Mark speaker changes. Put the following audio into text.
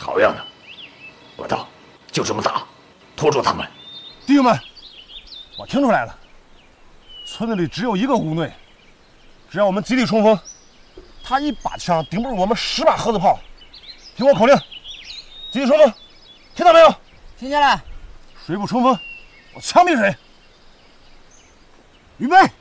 Speaker 1: 好样的！我道，就这么打，拖住他们。
Speaker 2: 弟兄们，我听出来了，村子里只有一个吴内，只要我们集体冲锋，他一把枪顶不住我们10把盒子炮。听我口令，集体冲锋，听到没有？
Speaker 3: 听见了。
Speaker 2: 谁不冲锋，我枪毙谁。预备。